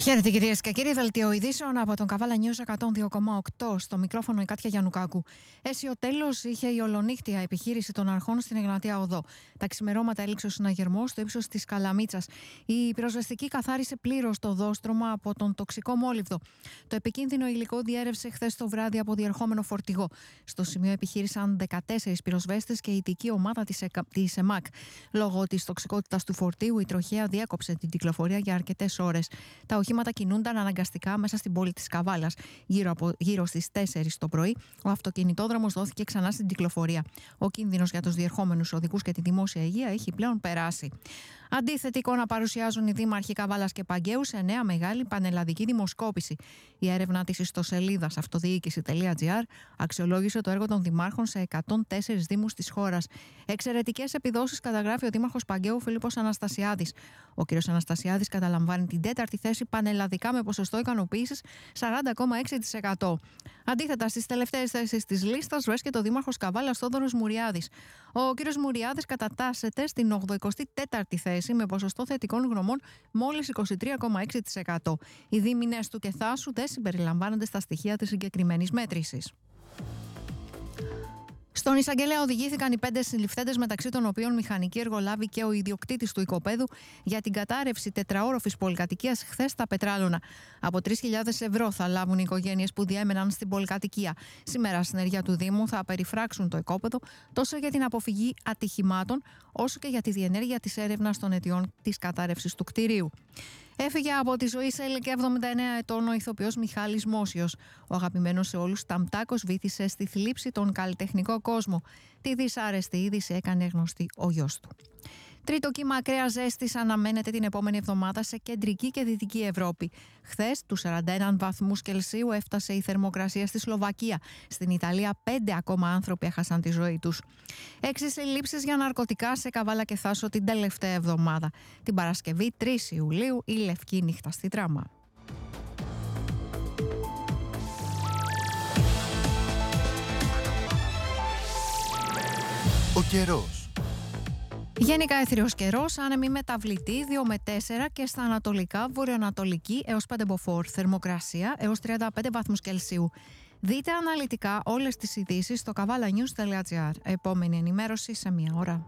Χαίρετε κυρίες και κύριοι, δελτίο ειδήσεων από τον Καβάλα News 102,8. Στο μικρόφωνο η Κάτια Γιαννουκάκου. Έσιο τέλος είχε η ολονύχτια επιχείρηση των αρχών στην Εγνατία Οδό. Τα ξημερώματα έληξε ο συναγερμός στο ύψος της Καλαμίτσας. Η πυροσβεστική καθάρισε πλήρως το δόστρωμα από τον τοξικό μόλιβδο. Το επικίνδυνο υλικό διέρευσε χθες το βράδυ από διερχόμενο φορτηγό. Στο σημείο επιχείρησαν 14 πυροσβέστες και η ειδική ομάδα της ΕΜΑΚ. Λόγω της τοξικότητας του φορτίου, η τροχέα διέκοψε την κυκλοφορία για αρκετές ώρες. Τα οχήματα κινούνταν αναγκαστικά μέσα στην πόλη της Καβάλας. Γύρω στις 4 το πρωί, ο αυτοκινητόδρομος δόθηκε ξανά στην κυκλοφορία. Ο κίνδυνος για τους διερχόμενους οδηγούς και τη δημόσια υγεία έχει πλέον περάσει. Αντίθετη εικόνα παρουσιάζουν οι δήμαρχοι Καβάλας και Παγκαίου σε νέα μεγάλη πανελλαδική δημοσκόπηση. Η έρευνα της ιστοσελίδας αυτοδιοίκηση.gr αξιολόγησε το έργο των δημάρχων σε 104 δήμους της χώρας. Εξαιρετικές επιδόσεις καταγράφει ο δήμαρχος Παγκαίου Φίλιππος Αναστασιάδης. Ο κ. Αναστασιάδης καταλαμβάνει την 4η θέση πανελλαδικά με ποσοστό ικανοποίησης 40,6%. Αντίθετα, στις τελευταίες θέσεις της λίστας βρίσκεται ο δήμαρχος Καβάλας Θόδωρος Μουριάδης. Ο κ. Μουριάδης κατατάσσεται στην 84η θέση με ποσοστό θετικών γνωμών μόλις 23,6%. Οι δήμοι Νέστου και Θάσου δεν συμπεριλαμβάνονται στα στοιχεία της συγκεκριμένης μέτρησης. Στον εισαγγελέα οδηγήθηκαν οι 5 συλληφθέντες, μεταξύ των οποίων μηχανικοί εργολάβοι και ο ιδιοκτήτης του οικοπαίδου, για την κατάρρευση τετραόροφης πολυκατοικίας χθες στα Πετράλωνα. Από 3.000 ευρώ θα λάβουν οι οικογένειες που διέμεναν στην πολυκατοικία. Σήμερα, συνεργεία του Δήμου θα περιφράξουν το οικόπεδο τόσο για την αποφυγή ατυχημάτων, όσο και για τη διενέργεια της έρευνας των αιτιών της κατάρρευσης του κτηρίου. Έφυγε από τη ζωή σε ηλικία 79 ετών ο ηθοποιός Μιχάλης Μόσιος. Ο αγαπημένος σε όλους Ταμτάκος βήθησε στη θλίψη τον καλλιτεχνικό κόσμο. Τη δυσάρεστη είδηση έκανε γνωστή ο γιος του. Τρίτο κύμα ακραίας ζέστης αναμένεται την επόμενη εβδομάδα σε κεντρική και δυτική Ευρώπη. Χθες, τους 41 βαθμούς Κελσίου έφτασε η θερμοκρασία στη Σλοβακία. Στην Ιταλία, 5 ακόμα άνθρωποι έχασαν τη ζωή τους. 6 συλλήψεις για ναρκωτικά σε Καβάλα και Θάσο την τελευταία εβδομάδα. Την Παρασκευή, 3 Ιουλίου, η λευκή νύχτα στη Τράμα. Ο καιρός. Γενικά έθριος καιρός, άνεμη μεταβλητή 2 με 4 και στα ανατολικά, βορειοανατολική έως 5 μποφόρ, θερμοκρασία έως 35 βαθμούς Κελσίου. Δείτε αναλυτικά όλες τις ειδήσεις στο kavalanews.gr. Επόμενη ενημέρωση σε 1 ώρα.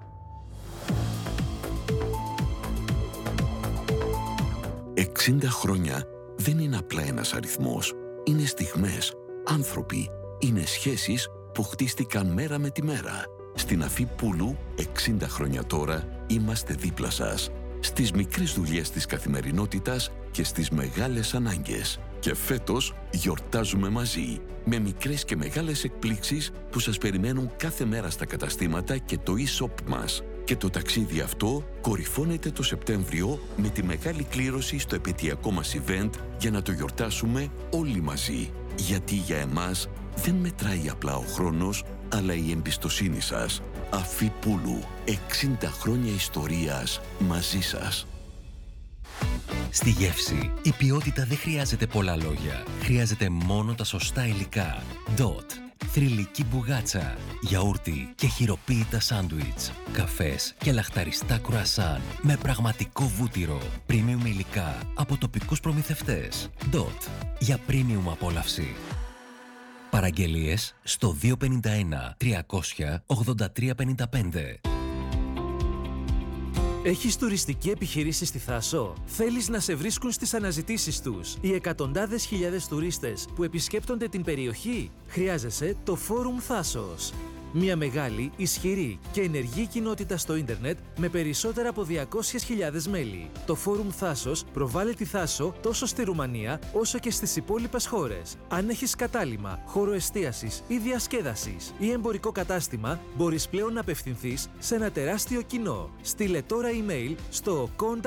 60 χρόνια δεν είναι απλά ένας αριθμός. Είναι στιγμές, άνθρωποι, είναι σχέσεις που χτίστηκαν μέρα με τη μέρα. Στην Αφή Πούλου, 60 χρόνια τώρα, είμαστε δίπλα σας. Στις μικρές δουλειές της καθημερινότητας και στις μεγάλες ανάγκες. Και φέτος γιορτάζουμε μαζί, με μικρές και μεγάλες εκπλήξεις που σας περιμένουν κάθε μέρα στα καταστήματα και το e-shop μας. Και το ταξίδι αυτό κορυφώνεται το Σεπτέμβριο με τη μεγάλη κλήρωση στο επαιτειακό μας event για να το γιορτάσουμε όλοι μαζί. Γιατί για εμάς δεν μετράει απλά ο χρόνος, αλλά η εμπιστοσύνη σας. Αφή Πούλου, 60 χρόνια ιστορίας μαζί σας. Στη γεύση, η ποιότητα δεν χρειάζεται πολλά λόγια. Χρειάζεται μόνο τα σωστά υλικά. Dot. Θρυλική μπουγάτσα, γιαούρτι και χειροποίητα σάντουιτς, καφές και λαχταριστά κρουασάν με πραγματικό βούτυρο, premium υλικά από τοπικούς προμηθευτές. Dot. Για premium απόλαυση. Παραγγελίες στο 251 300 8355. Έχεις τουριστική επιχείρηση στη Θάσο? Θέλεις να σε βρίσκουν στις αναζητήσεις τους οι εκατοντάδες χιλιάδες τουρίστες που επισκέπτονται την περιοχή? Χρειάζεσαι το Φόρουμ Θάσος. Μια μεγάλη, ισχυρή και ενεργή κοινότητα στο ίντερνετ με περισσότερα από 200.000 μέλη. Το Φόρουμ Θάσος προβάλλει τη Θάσο τόσο στη Ρουμανία όσο και στις υπόλοιπες χώρες. Αν έχεις κατάλημα, χώρο εστίασης ή διασκέδασης ή εμπορικό κατάστημα, μπορείς πλέον να απευθυνθείς σε ένα τεράστιο κοινό. Στείλε τώρα email στο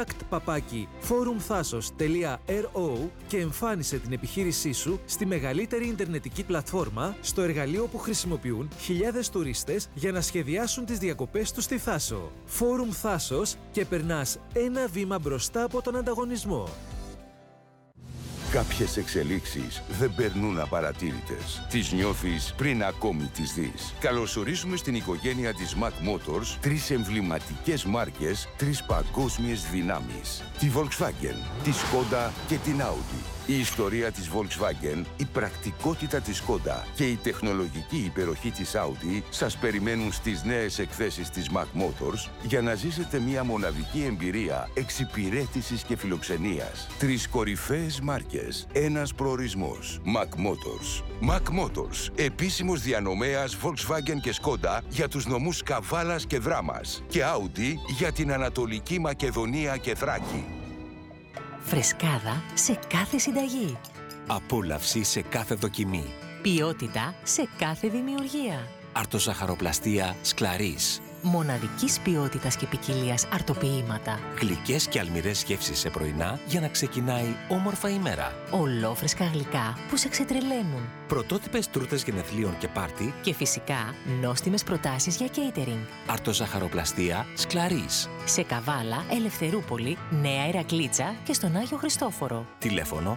contact@forumthasos.ro και εμφάνισε την επιχείρησή σου στη μεγαλύτερη ιντερνετική πλατφόρμα, στο εργαλείο που χρησιμοποιούν χιλιάδες τουρίστες για να σχεδιάσουν τις διακοπές τους στη Θάσο. Φόρουμ Θάσος και περνάς ένα βήμα μπροστά από τον ανταγωνισμό. Κάποιες εξελίξεις δεν περνούν απαρατήρητες. Τις νιώθεις πριν ακόμη τις δεις. Καλωσορίζουμε στην οικογένεια της Mac Motors 3 εμβληματικές μάρκες, 3 παγκόσμιες δυνάμεις. Τη Volkswagen, τη Skoda και την Audi. Η ιστορία της Volkswagen, η πρακτικότητα της Skoda και η τεχνολογική υπεροχή της Audi σας περιμένουν στις νέες εκθέσεις της Mac Motors για να ζήσετε μια μοναδική εμπειρία εξυπηρέτησης και φιλοξενίας. 3 κορυφαίες μάρκες, ένας προορισμός. Mac Motors. Mac Motors, επίσημος διανομέας Volkswagen και Skoda για τους νομούς Καβάλας και Δράμας και Audi για την Ανατολική Μακεδονία και Θράκη. Φρεσκάδα σε κάθε συνταγή. Απόλαυση σε κάθε δοκιμή. Ποιότητα σε κάθε δημιουργία. Αρτοζαχαροπλαστία Σκλαρίς. Μοναδικής ποιότητας και ποικιλίας αρτοποιήματα. Γλυκές και αλμυρές γεύσεις σε πρωινά για να ξεκινάει όμορφα η μέρα. Ολόφρεσκα γλυκά που σε ξετρελαίνουν. Πρωτότυπες τούρτες γενεθλίων και πάρτι. Και φυσικά νόστιμες προτάσεις για catering. Αρτοζαχαροπλαστία Σκλαρίς. Σε Καβάλα, Ελευθερούπολη, Νέα Ηρακλήτσα και στον Άγιο Χριστόφορο. Τηλέφωνο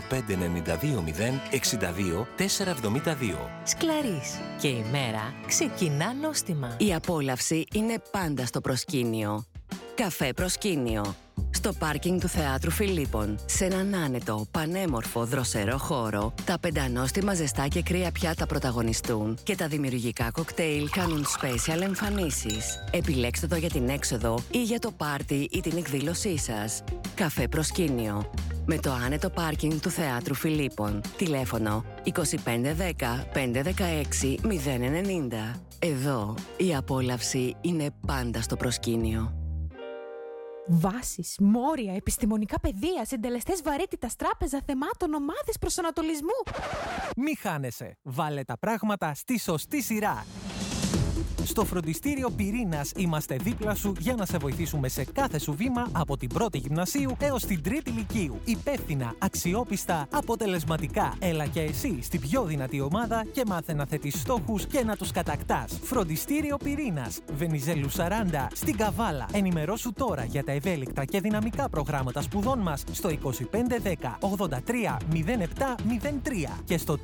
25920 62 472. Σκλαρίς. Και η μέρα ξεκινά νόστιμα. Η απόλαυση είναι πάντα στο προσκήνιο. Καφέ Προσκήνιο. Στο πάρκινγκ του Θεάτρου Φιλίππων, σε έναν άνετο, πανέμορφο, δροσερό χώρο, τα πεντανόστιμα ζεστά και κρύα πιάτα πρωταγωνιστούν και τα δημιουργικά κοκτέιλ κάνουν special εμφανίσεις. Επιλέξτε το για την έξοδο ή για το πάρτι ή την εκδήλωσή σας. Καφέ Προσκήνιο. Με το άνετο πάρκινγκ του Θεάτρου Φιλίππων. Τηλέφωνο 2510 516 090. Εδώ η απόλαυση είναι πάντα στο προσκήνιο. Βάσεις, μόρια, επιστημονικά πεδία, συντελεστές βαρύτητας, τράπεζα θεμάτων, ομάδες προσανατολισμού. Μη χάνεσαι. Βάλε τα πράγματα στη σωστή σειρά. Στο φροντιστήριο Πυρήνας είμαστε δίπλα σου για να σε βοηθήσουμε σε κάθε σου βήμα από την πρώτη γυμνασίου έως την τρίτη λυκείου. Υπεύθυνα, αξιόπιστα, αποτελεσματικά. Έλα και εσύ στην πιο δυνατή ομάδα και μάθε να θέτεις στόχους και να τους κατακτάς. Φροντιστήριο Πυρήνας, Βενιζέλου 40, στην Καβάλα. Ενημερώσου τώρα για τα ευέλικτα και δυναμικά προγράμματα σπουδών μας στο 2510 83 07 03 και στο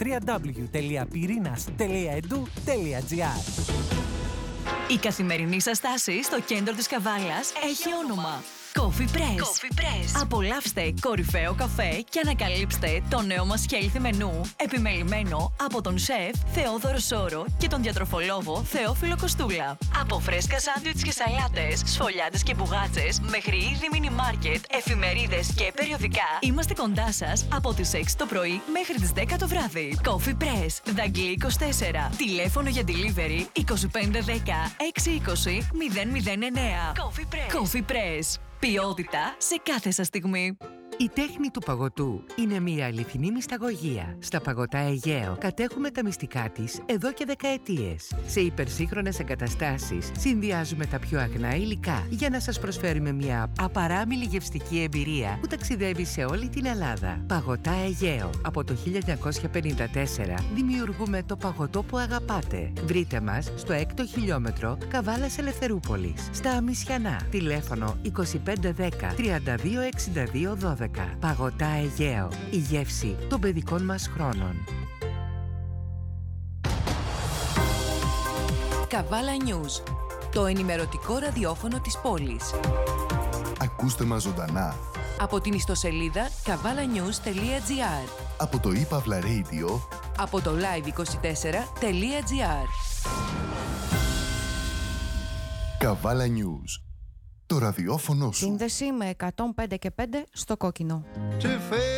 www.pyrinas.edu.gr. Η καθημερινή σας στάση στο κέντρο της Καβάλας έχει όνομα. Coffee Press. Απολαύστε κορυφαίο καφέ και ανακαλύψτε το νέο μας healthy μενού, επιμελημένο από τον σεφ Θεόδωρο Σόρο και τον διατροφολόγο Θεόφιλο Κοστούλα. Από φρέσκα σάντουιτς και σαλάτες, σφολιάτες και μπουγάτσες, μέχρι είδη μίνι μάρκετ, εφημερίδες και περιοδικά, είμαστε κοντά σας από τις 6 το πρωί μέχρι τις 10 το βράδυ. Coffee Press, Δαγκλή 24. Τηλέφωνο για delivery 2510 620 009. Coffee Press. Ποιότητα σε κάθε σας στιγμή. Η τέχνη του παγωτού είναι μια αληθινή μυσταγωγία. Στα Παγωτά Αιγαίο κατέχουμε τα μυστικά της εδώ και δεκαετίες. Σε υπερσύγχρονες εγκαταστάσεις συνδυάζουμε τα πιο αγνά υλικά για να σας προσφέρουμε μια απαράμιλη γευστική εμπειρία που ταξιδεύει σε όλη την Ελλάδα. Παγωτά Αιγαίο. Από το 1954 δημιουργούμε το παγωτό που αγαπάτε. Βρείτε μας στο 6ο χιλιόμετρο Καβάλας Ελευθερούπολης. Στα Αμισιανά. Τηλέφωνο 2510 3262 12. Παγωτά Αιγαίο. Η γεύση των παιδικών μας χρόνων. Καβάλα News. Το ενημερωτικό ραδιόφωνο της πόλης. Ακούστε μας ζωντανά Από την ιστοσελίδα kavalanews.gr. Από το ePavla Radio. Από το live24.gr. Καβάλα News. Το ραδιόφωνο σου. Σύνδεση με 105 και 5 στο κόκκινο.